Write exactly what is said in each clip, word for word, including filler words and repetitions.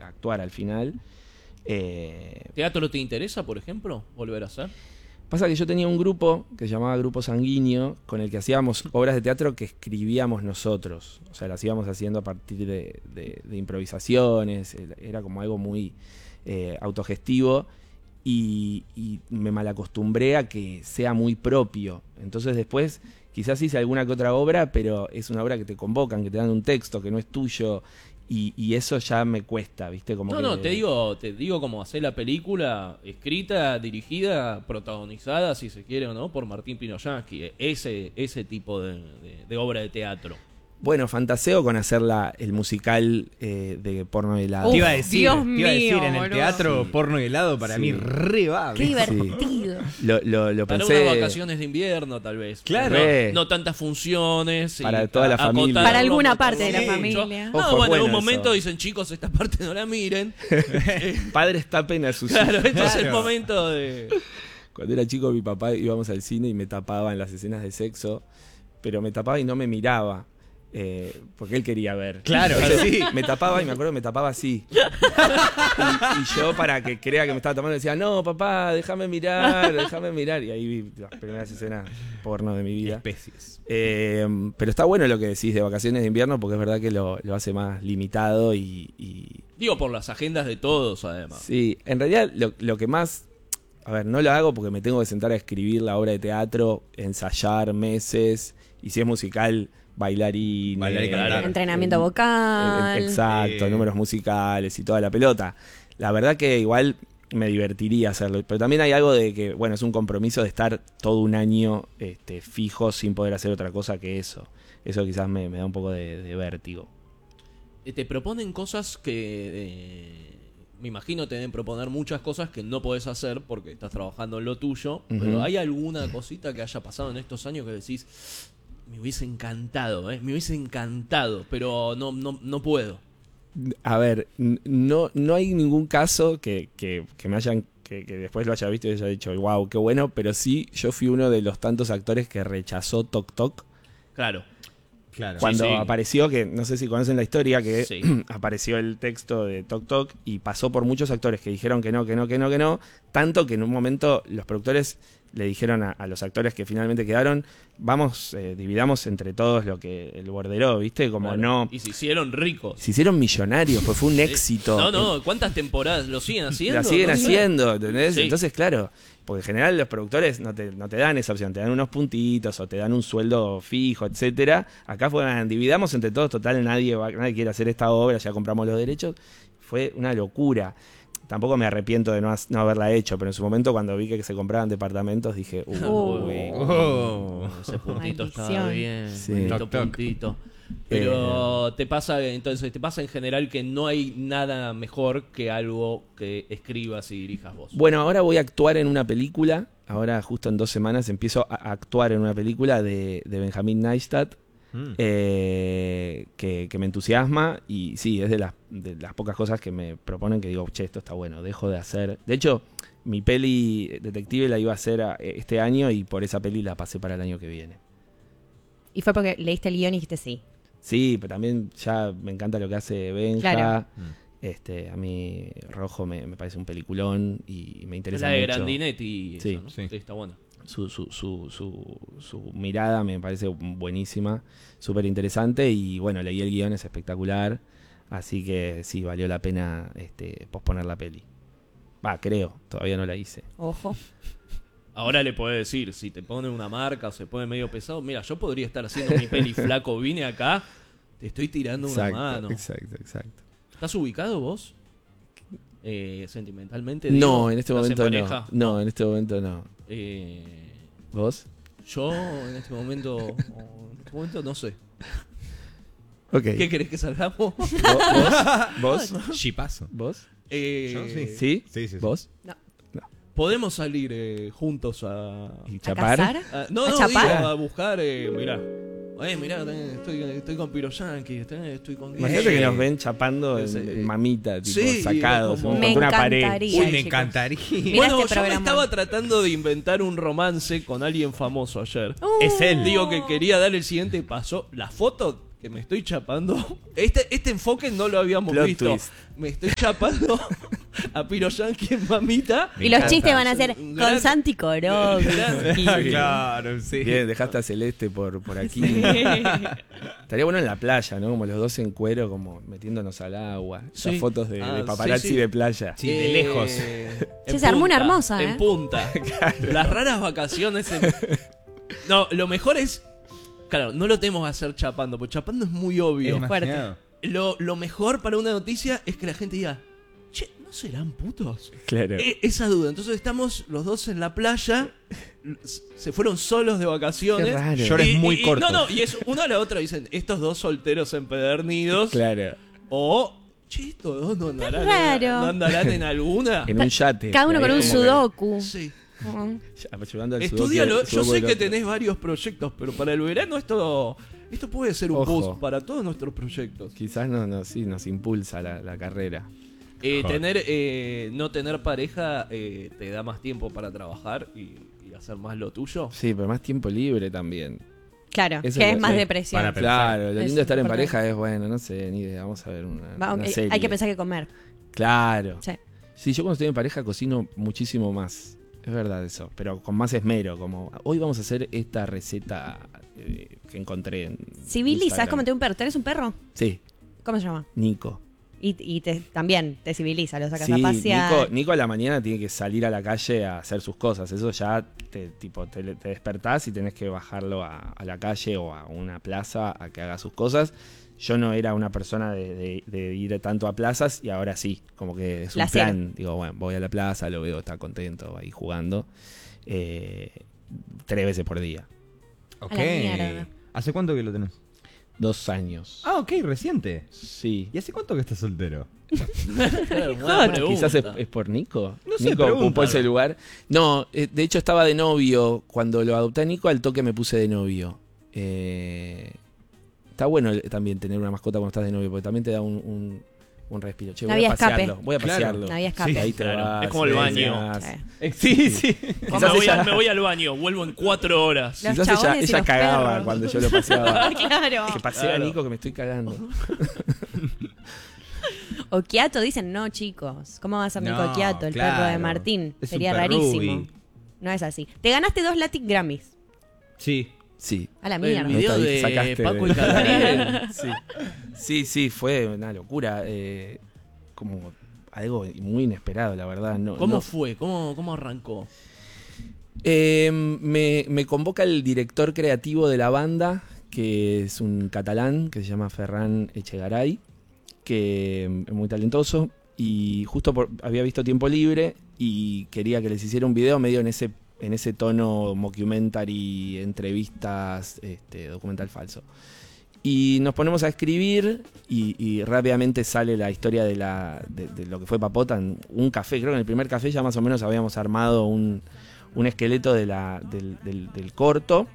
actuar al final. Eh, ¿Teatro te interesa, por ejemplo, volver a hacer? Pasa que yo tenía un grupo que se llamaba Grupo Sanguíneo, con el que hacíamos obras de teatro que escribíamos nosotros. O sea, las íbamos haciendo a partir de, de, de improvisaciones, era como algo muy eh, autogestivo, y, y me malacostumbré a que sea muy propio. Entonces después quizás hice alguna que otra obra, pero es una obra que te convocan, que te dan un texto, que no es tuyo. Y, y eso ya me cuesta, ¿viste? Como no, que... no, te digo, te digo como hacer la película escrita, dirigida, protagonizada, si se quiere o no, por Martín Pinoyansky. Ese, ese tipo de, de, de obra de teatro. Bueno, fantaseo con hacer la, el musical eh, de Porno y Helado. Uf, te iba a decir, Dios te iba a decir mío, en el boludo. teatro Sí. Porno y Helado para Sí. mí re va. Qué divertido. Lo, lo, lo Para pensé... unas vacaciones de invierno, tal vez. Claro. No, no tantas funciones. Para y toda la acotarlo familia. Para alguna mucho. parte de la Sí, familia. yo- No, Ojo, bueno, en un bueno momento eso. dicen, chicos, esta parte no la miren. Padres tapen a sus Claro, hijos. esto es el Claro. momento de... Cuando era chico, mi papá íbamos al cine y me tapaba en las escenas de sexo, pero me tapaba y no me miraba. Eh, porque él quería ver. Claro, sí. Me tapaba y me acuerdo que me tapaba así. Y, y yo, para que crea que me estaba tapando, le decía, no, papá, déjame mirar, déjame mirar. Y ahí vi las primeras escenas porno de mi vida. Especies. Eh, pero está bueno lo que decís de vacaciones de invierno, porque es verdad que lo, lo hace más limitado y, y... Digo, por las agendas de todos, además. Sí, en realidad lo, lo que más... A ver, no lo hago porque me tengo que sentar a escribir la obra de teatro, ensayar meses, y si es musical... Bailarín, Bailar y cantar. Entrenamiento vocal. exacto, Eh. números musicales y toda la pelota. La verdad que igual me divertiría hacerlo, pero también hay algo de que, bueno, es un compromiso de estar todo un año este, fijo sin poder hacer otra cosa que eso. Eso quizás me, me da un poco de, de vértigo. Eh, Te proponen cosas que... eh, me imagino te deben proponer muchas cosas que no podés hacer porque estás trabajando en lo tuyo. Ujú. Pero ¿hay alguna cosita que haya pasado en estos años que decís... Me hubiese encantado, ¿eh? Me hubiese encantado, pero no, no, no puedo. A ver, n- no, no hay ningún caso que, que, que me hayan, que, que después lo haya visto y haya dicho, wow, qué bueno, pero sí, yo fui uno de los tantos actores que rechazó Tok Tok. Claro. Claro. Cuando sí. apareció, que no sé si conocen la historia, que Sí. apareció el texto de Tok Tok y pasó por muchos actores que dijeron que no, que no, que no, que no, tanto que en un momento los productores le dijeron a, a los actores que finalmente quedaron, vamos, eh, dividamos entre todos lo que el borderó, ¿viste? Como Claro. no... Y se hicieron ricos. Se hicieron millonarios, pues fue un éxito. No, no, ¿cuántas temporadas lo siguen haciendo? La siguen No sé. haciendo, ¿entendés? Sí. Entonces, claro, porque en general los productores no te, no te dan esa opción, te dan unos puntitos o te dan un sueldo fijo, etcétera. Acá fueron, dividamos entre todos, total, nadie, va, nadie quiere hacer esta obra, ya compramos los derechos. Fue una locura. Tampoco me arrepiento de no, has- no haberla hecho, pero en su momento cuando vi que se compraban departamentos dije, uy, Uy. Oh. Ese puntito estaba Maldición. bien. Sí. Puntito, Toc, toc. puntito. Pero te pasa, entonces, te pasa en general que no hay nada mejor que algo que escribas y dirijas vos. Bueno, ahora voy a actuar en una película. Ahora, justo en dos semanas, empiezo a a actuar en una película de, de Benjamín Neistat, Mm. eh, que, que me entusiasma. Y sí, es de las, de las pocas cosas que me proponen que digo, che, esto está bueno, dejo de hacer. De hecho, mi peli detective la iba a hacer a- este año y por esa peli la pasé para el año que viene. Y fue porque leíste el guión y dijiste sí. Sí, pero también ya me encanta lo que hace Benja. Claro. Este, a mí Rojo me, me parece un peliculón y me interesa la de mucho. Grandinetti. Sí, eso, ¿no? sí. Sí, está bueno. Su, su, su, su, su mirada me parece buenísima, súper interesante y bueno, leí el guión, es espectacular, así que sí, valió la pena este, posponer la peli. Va, creo, todavía no la hice. Ojo. Ahora le podés decir, si te pone una marca o se pone medio pesado, mira, yo podría estar haciendo mi peli flaco, vine acá, te estoy tirando una mano. exacto, exacto. ¿Estás ubicado vos? Eh, sentimentalmente. No, digo, en este ¿estás momento en no. pareja? No, en este momento no. Eh, ¿Vos? yo en este momento, en este momento no sé. Ok. ¿Qué querés que salgamos? ¿Vo- ¿Vos? ¿Vos? Chipazo. ¿Vos? Eh, Yo sí. ¿Sí? Sí, sí, sí. ¿Vos? No. Podemos salir eh, juntos a, ¿Y ¿A chapar? casar? a- no, ¿A no, chapar? digo, a buscar, eh, mirá. Eh, mirá, eh, estoy, estoy con Piroyanqui, estoy, estoy con... Imagínate Eh, que nos ven chapando en, Ese- en mamita, tipo, sí, sacados, como- contra Me una pared. encantaría. Uy, me chicos. encantaría. Mirá Bueno, este yo me programa. estaba tratando de inventar un romance con alguien famoso ayer. Uh. Es él. Digo que quería dar el siguiente paso. La foto que me estoy chapando. Este, este enfoque no lo habíamos Plot visto. twist. Me estoy chapando a Piro Yankee en Mamita. Y los encanta. chistes van a ser Un con gran- Santi Corobi. Claro, sí. Bien, dejaste a Celeste por, por aquí. Estaría bueno en la playa, ¿no? Como los dos en cuero, como metiéndonos al agua. Esas Sí. fotos de, Ah, de paparazzi sí, sí. de playa. Sí, de lejos. Eh, Che, en se armó una punta, hermosa, En ¿eh? punta. Las raras vacaciones en... No, lo mejor es... Claro, no lo tenemos que hacer chapando, porque chapando es muy obvio. Es demasiado. Lo, lo mejor para una noticia es que la gente diga, che, ¿no serán putos? Claro. E- esa duda. Entonces estamos los dos en la playa, s- se fueron solos de vacaciones. Qué raro. Llores Y- muy y- cortos. No, no, y es uno a la otra dicen, estos dos solteros empedernidos. Claro. O, che, estos dos no andarán, raro. En, no andarán en alguna. En un yate. Cada uno Ahí con un como que- sudoku. Sí. Mm. Ayudando al Estudialo. sudoku- Yo sudoku sé del que otro. tenés varios proyectos, pero para el verano esto, esto puede ser un Ojo. boost para todos nuestros proyectos. Quizás no, no, sí, nos impulsa la, la carrera. Eh, Joder. tener, eh, no tener pareja eh, te da más tiempo para trabajar y, y hacer más lo tuyo. Sí, pero más tiempo libre también. Claro, Eso que es es más lo- depresión. Para- Claro, lo Es lindo de estar en importante. pareja es, bueno, no sé, ni idea, vamos a ver una, Va, una eh, serie. hay que pensar que comer. Claro. Sí. Sí, yo cuando estoy en pareja cocino muchísimo más. Es verdad eso, pero con más esmero, como hoy vamos a hacer esta receta eh, que encontré en Civili, ¿sabes Instagram. cómo te un perro? ¿Tenés un perro? Sí, ¿Cómo se llama? Nico. Y, y te, también te civiliza, lo sacas Sí, a pasear. Nico, Nico a la mañana tiene que salir a la calle a hacer sus cosas. Eso ya te, tipo, te, te despertás y tenés que bajarlo a, a la calle o a una plaza a que haga sus cosas. Yo no era una persona de, de- de ir tanto a plazas y ahora sí, como que es un Placer. plan. Digo, bueno, voy a la plaza, lo veo, está contento ahí jugando. Eh, tres veces por día. Ok. A la mierda. ¿Hace cuánto que lo tenés? Dos años. Ah, ok, reciente. Sí. ¿Y hace cuánto que estás soltero? Claro, buena pregunta. Quizás es, es por Nico. No sé, Nico pregunta. ocupó ese lugar. No, eh, de hecho estaba de novio. Cuando lo adopté a Nico, al toque me puse de novio. Eh, está bueno el- también tener una mascota cuando estás de novio, porque también te da un, un, un respiro. Che, No voy a había escape. pasearlo. Voy a Claro. pasearlo. No había escape. Y ahí te Claro. vas, Es como el ahí baño. te vas. Sí. Sí, sí. Me Quizás voy, ella- a- me voy al baño, vuelvo en cuatro horas. Los Quizás ella, chabones y ella los cagaba perros. cuando yo lo paseaba. Claro. Que pasea Claro. a Nico que me estoy cagando. Okiato dicen, no, chicos. ¿Cómo va a ser Nico No, Okiato, el claro. perro de Martín? Es Sería un rarísimo. perrubi. No es así. Te ganaste dos Latin Grammys. Sí. Sí. A la El mierda. video Nota, de sacaste Paco de- y Catriel. Sí. sí, sí, fue una locura. eh, como algo muy inesperado, la verdad. No, ¿Cómo no- fue? ¿Cómo, cómo arrancó? Eh, me, me convoca el director creativo de la banda, que es un catalán, que se llama Ferran Echegaray, que es muy talentoso. Y justo por- había visto Tiempo Libre y quería que les hiciera un video medio en ese, en ese tono mockumentary, entrevistas, este, documental falso. Y nos ponemos a escribir y, y rápidamente sale la historia de, la, de, de lo que fue Papota en un café. Creo que en el primer café ya más o menos habíamos armado un, un esqueleto de la, del, del- del corto.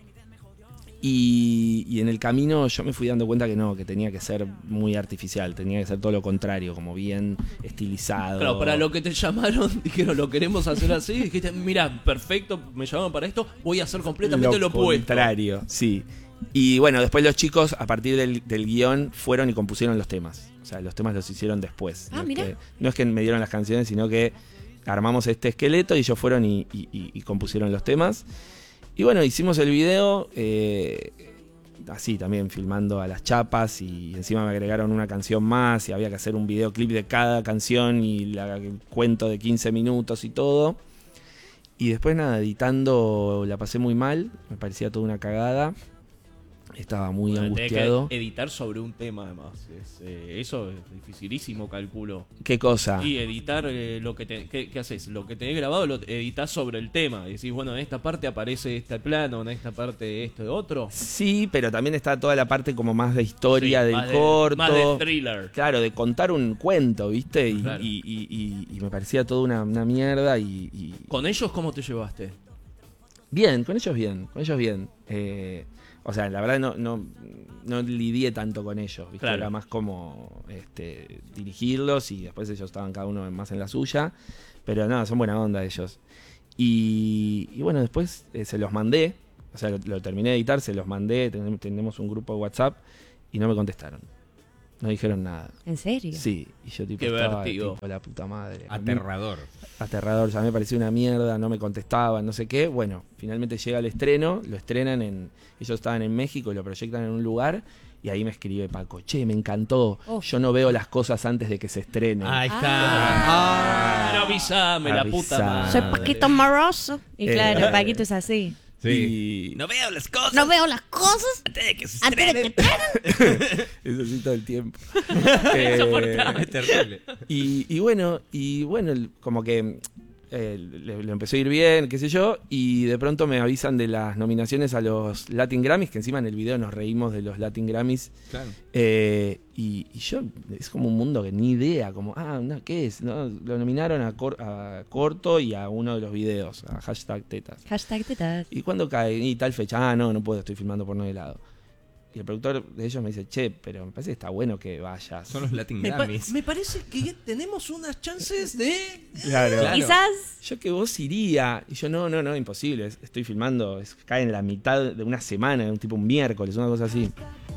Y, y en el camino yo me fui dando cuenta que no, que tenía que ser muy artificial, tenía que ser todo lo contrario, como bien estilizado. Claro, para lo que te llamaron, dijeron, lo queremos hacer así. Dijiste, mira, perfecto, me llamaron para esto, voy a hacer completamente lo, opuesto. contrario, sí. Y bueno, después los chicos, a partir del, del guión, fueron y compusieron los temas. O sea, los temas los hicieron después. Ah, no, es mirá. que, no es que me dieron las canciones, sino que armamos este esqueleto y ellos fueron y, y- y- y compusieron los temas. Y bueno, hicimos el video, eh, así también, filmando a las chapas, y encima me agregaron una canción más y había que hacer un videoclip de cada canción y la, el cuento de quince minutos y todo. Y después nada, editando la pasé muy mal, me parecía toda una cagada. Estaba muy Bueno, tenés angustiado. que editar sobre un tema, además. Es, eh, eso es dificilísimo, calculo. ¿Qué cosa? Y editar eh, lo que te, ¿qué, qué haces? Lo que tenés grabado lo editas sobre el tema. Y decís, bueno, en esta parte aparece este plano, en esta parte esto de otro. Sí, pero también está toda la parte como más de historia Sí, del más de- corto. Más de thriller. Claro, de contar un cuento, ¿viste? Y, Claro. y- y- y- y me parecía toda una, una mierda y, y- ¿Con ellos cómo te llevaste? Bien, con ellos bien, con ellos bien. Eh, o sea, la verdad no, no, no lidié tanto con ellos, ¿viste? Claro. Era más como este, dirigirlos y después ellos estaban cada uno más en la suya. Pero nada, son buena onda ellos. Y, y bueno, después eh, se los mandé, o sea, lo, lo terminé de editar, se los mandé, ten- tenemos un grupo de WhatsApp y no me contestaron. No dijeron nada. ¿En serio? Sí, y yo tipo Qué estaba vértigo. tipo la puta madre. Aterrador. Aterrador, ya me parecía una mierda, no me contestaban, no sé qué. Bueno, finalmente llega el estreno, lo estrenan en... Ellos estaban en México, lo proyectan en un lugar y ahí me escribe Paco, che, me encantó, Oh. yo no veo las cosas antes de que se estrenen. Ahí está. Ah. Pero avísame, la puta Avisame. madre. Soy Paquito Moroso. Y Eh, claro, Paquito es así. Sí. Y No veo las cosas. No veo las cosas antes de que se antes de que eso sí todo el tiempo. Insoportable. Eh, Es terrible. y, y bueno, y bueno, el- como que eh, le, le empezó a ir bien, qué sé yo, y de pronto me avisan de las nominaciones a los Latin Grammys, que encima en el video nos reímos de los Latin Grammys. Claro. Eh, y, y yo, es como un mundo que ni idea, como, ah, no, ¿qué es? ¿No? Lo nominaron a, cor- a corto y a uno de los videos, a hashtag tetas. Hashtag tetas. ¿Y cuándo cae? Y tal fecha, ah, no, no puedo, estoy filmando por no helado. Y el productor de ellos me dice, che, pero me parece que está bueno que vayas. Son los Latin Me, pa- Grammys. me parece que ya tenemos unas chances de... Claro. Claro. Quizás. Yo que vos iría. Y yo, no, no, no, imposible. es- Estoy filmando, es- cae en la mitad de una semana, un tipo un miércoles, una cosa así.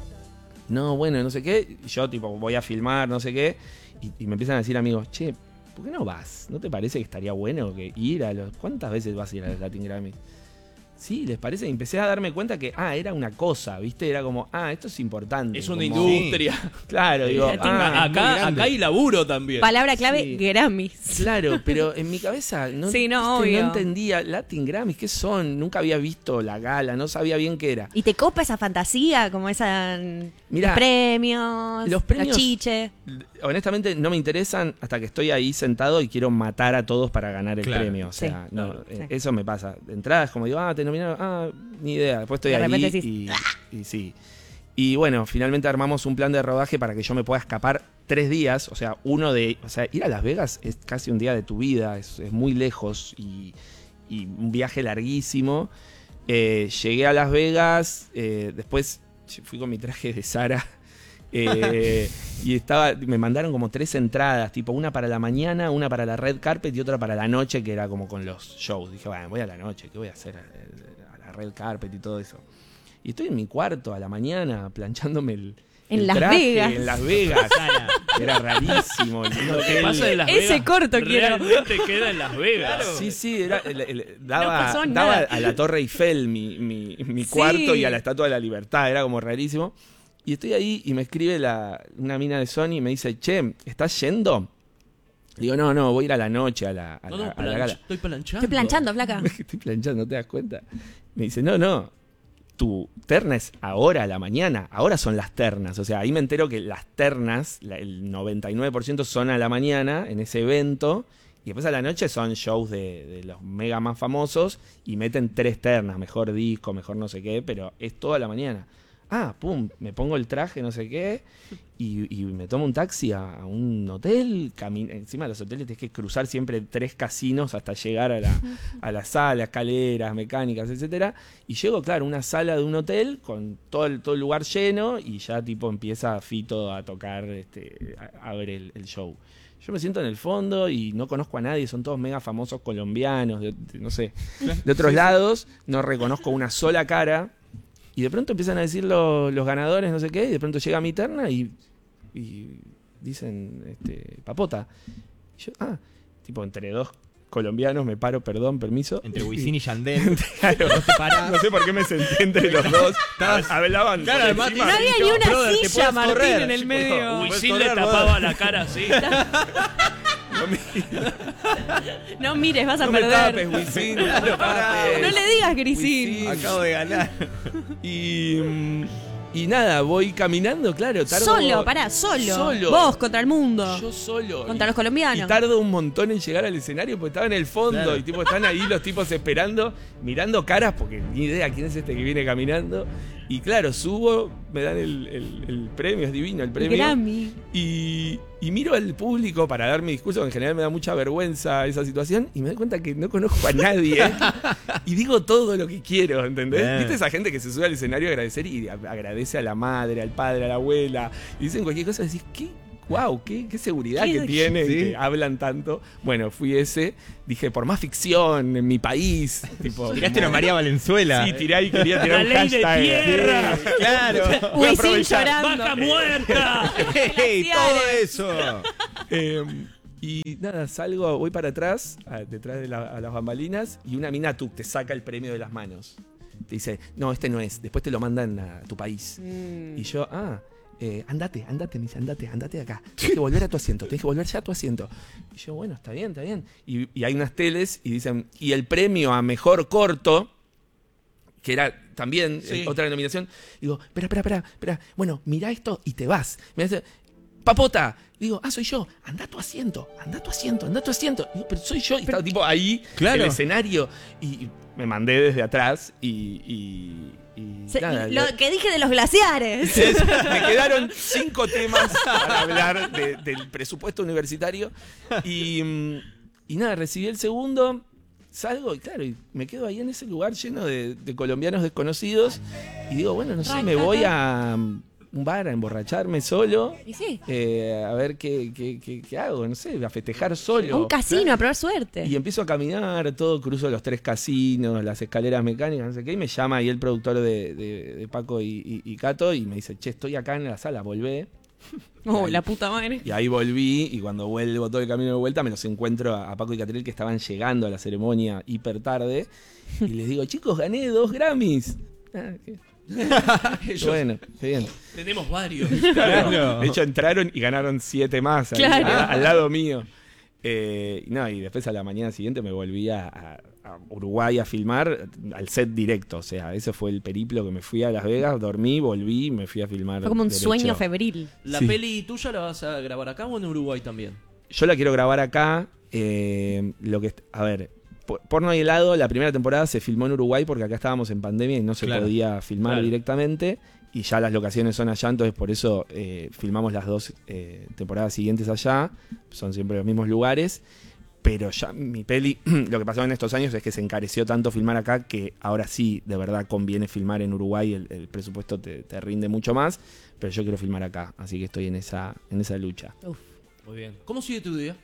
No, bueno, no sé qué. Y yo, tipo, voy a filmar, no sé qué. Y, y me empiezan a decir amigos, che, ¿por qué no vas? ¿No te parece que estaría bueno que ir a los... ¿Cuántas veces vas a ir a los Latin Grammys? Sí, ¿les parece? Y empecé a darme cuenta que, ah, era una cosa, ¿viste? Era como, ah, esto es importante. Es una como- industria. Claro, digo, Latin ah, A- muy acá, grande. acá hay laburo también. Palabra clave, Sí. Grammys. Claro, pero en mi cabeza no, Sí, no, viste, obvio. no entendía Latin Grammys, ¿qué son? Nunca había visto la gala, no sabía bien qué era. Y te copa esa fantasía, como esa. Mirá, los premios. los premios- chiches. Honestamente no me interesan hasta que estoy ahí sentado y quiero matar a todos para ganar el Claro. premio. O sea, Sí. no, Claro. eh, Sí. eso me pasa. De entrada es como digo, ah, te nominaron, ah, ni idea. Después estoy De ahí repente y, y sí. Y bueno, finalmente armamos un plan de rodaje para que yo me pueda escapar tres días. O sea, uno de. O sea, ir a Las Vegas es casi un día de tu vida, es, es muy lejos y, y un viaje larguísimo. Eh, llegué a Las Vegas, eh, después fui con mi traje de Zara. eh, y estaba, me mandaron como tres entradas, tipo una para la mañana, una para la red carpet y otra para la noche, que era como con los shows. Dije, bueno, voy a la noche, ¿qué voy a hacer a, a la red carpet y todo eso? Y estoy en mi cuarto a la mañana planchándome el, En el Las traje Vegas. en Las Vegas. Era rarísimo. el Lo que hotel. pasa en Las Ese Vegas corto quiero. realmente queda en Las Vegas. Sí, sí, era, el- el- daba, No pasó daba nada. a la Torre Eiffel mi, mi, mi Sí. cuarto y a la Estatua de la Libertad, era como rarísimo. Y estoy ahí y me escribe la, una mina de Sony y me dice, che, ¿estás yendo? Digo, no, no, voy a ir a la noche a la, a No, la, no, a la planch- gala. estoy planchando. Estoy planchando, flaca. Estoy planchando, ¿no te das cuenta? Me dice, no, no, tu terna es ahora a la mañana, ahora son las ternas. O sea, ahí me entero que las ternas, la- el noventa y nueve por ciento son a la mañana en ese evento. Y después a la noche son shows de, de los mega más famosos y meten tres ternas, mejor disco, mejor no sé qué, pero es todo a la mañana. Ah, pum, me pongo el traje, no sé qué, y, y me tomo un taxi a, a un hotel. cami- Encima de los hoteles tienes que cruzar siempre tres casinos hasta llegar a la, a la sala, escaleras, mecánicas, etcétera. Y llego, claro, a una sala de un hotel con todo el, todo el lugar lleno y ya tipo empieza Fito a tocar, este, a- abre el, el show. Yo me siento en el fondo y no conozco a nadie, son todos mega famosos colombianos, de, de- no sé, de otros lados, no reconozco una sola cara. Y de pronto empiezan a decir lo- los ganadores, no sé qué, y de pronto llega mi terna y, y dicen, este, papota. Y yo, ah, tipo entre dos colombianos me paro, perdón, permiso. Entre Wisin y Yandel. Claro, No te parás. no sé por qué me senté entre los dos. Hablaban. Claro, por además, encima. No había ni una Brother, te silla, puedes Martín, correr. en el medio. Uy, Wisin correr, le brother. tapaba la cara así. No me, No mires, vas a no me perder. tapes, Wisin, no me tapes. No le digas, Grisín. Wisin. Acabo de ganar. Y, mm, y nada, voy caminando, claro. Tardo, Solo, pará, solo. Solo. Vos contra el mundo. Yo solo. Contra Y- los colombianos. Y tardo un montón en llegar al escenario porque estaba en el fondo. Claro. Y tipo están ahí los tipos esperando, mirando caras porque ni idea quién es este que viene caminando. Y claro, subo, me dan el, el- el premio, es divino el premio. Grammy. Y, y miro al público para dar mi discurso, que en general me da mucha vergüenza esa situación, y me doy cuenta que no conozco a nadie. Y digo todo lo que quiero, ¿entendés? Bien. ¿Viste esa gente que se sube al escenario a agradecer y a- agradece a la madre, al padre, a la abuela, y dicen cualquier cosa y decís, ¿qué? wow, qué, qué seguridad ¿Qué? que tienen, Sí. que hablan tanto. Bueno, fui ese, dije, por más ficción en mi país. Tipo, Tiraste como- una María Valenzuela. Sí, tiré y quería tirar La un ley de hashtag. tierra. Sí. Claro. Voy a Wisin aprovechar. llorando. ¡Vaca muerta! ¡Ey, todo eso! Eh, y nada, salgo, voy para atrás, a- detrás de la- a las bambalinas, y una mina tú te saca el premio de las manos. Te dice, no, este no es, después te lo mandan a tu país. Mm. Y yo, ah, eh, andate, andate, me dice, andate, andate de acá. Tienes que volver a tu asiento, tienes que volver ya a tu asiento. Y yo, bueno, está bien, está bien. Y, y hay unas teles y dicen, y el premio a mejor corto, que era también Sí. eh, otra denominación, digo, espera, espera, espera, espera, bueno, mira esto y te vas. Me dice, papota. Digo, ah, soy yo, anda a tu asiento, anda a tu asiento, anda a tu asiento. Digo, pero soy yo. Y estaba tipo ahí, Claro. en el escenario. Y me mandé desde atrás y... y, y Se- nada, lo lo- que dije de los glaciares. me quedaron cinco temas para hablar de- del presupuesto universitario. Y, mm, y nada, recibí el segundo, salgo y claro, y me quedo ahí en ese lugar lleno de, de colombianos desconocidos. Y digo, bueno, no sé, me voy a mm, un bar a emborracharme solo. Y sí, eh, a ver qué, qué, qué- qué hago, no sé, a festejar solo. a un casino a probar suerte. Y empiezo a caminar, todo, cruzo los tres casinos, las escaleras mecánicas, no sé qué, y me llama ahí el productor de, de- de Paco y, y- y Cato y me dice, che, estoy acá en la sala, volvé. Oh, la puta madre. Y ahí volví, y cuando vuelvo todo el camino de vuelta me los encuentro a, a Paco y Catriel que estaban llegando a la ceremonia hiper tarde. Y les digo, chicos, gané dos Grammys. Ah, qué- Ellos, bueno, qué bien. tenemos varios. Claro. De hecho, entraron y ganaron siete más ahí, Claro. a- al lado mío. Eh, y no, y después a la mañana siguiente me volví a, a- a Uruguay a filmar al set directo. O sea, ese fue el periplo que me fui a Las Vegas, dormí, volví y me fui a filmar. Fue como un derecho. sueño febril. ¿La Sí. peli tuya la vas a grabar acá o en Uruguay también? Yo la quiero grabar acá. eh, lo que, a ver, por- Porno y helado, la primera temporada se filmó en Uruguay porque acá estábamos en pandemia y no se Claro. podía filmar Claro. directamente. Y ya las locaciones son allá, entonces por eso eh, filmamos las dos eh, temporadas siguientes allá. Son siempre los mismos lugares. Pero ya mi peli, lo que pasó en estos años es que se encareció tanto filmar acá que ahora sí, de verdad, conviene filmar en Uruguay. El, el presupuesto te, te rinde mucho más. Pero yo quiero filmar acá, así que estoy en esa, en esa lucha. Uf. Muy bien. ¿Cómo sigue tu día?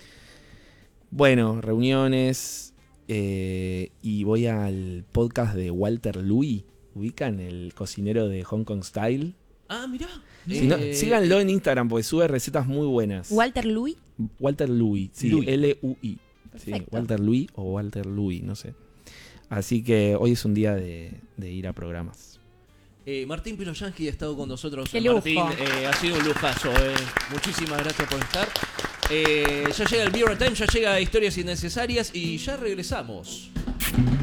Bueno, reuniones. eh, y voy al podcast de Walter Lui. ¿Ubican? El cocinero de Hong Kong Style. Ah, mirá. Si no, Eh, síganlo en Instagram porque sube recetas muy buenas. Walter Louis. Walter Lui, sí, Lui. L U I. Sí, Perfecto. Walter Lui o Walter Lui, no sé. Así que hoy es un día de, de ir a programas. eh, Martín Piroyansky ha estado con nosotros. Qué Martín, lujo. eh, ha sido un lujazo. eh. Muchísimas gracias por estar. Eh, ya llega el Beer Time, ya llega Historias Innecesarias y ya regresamos.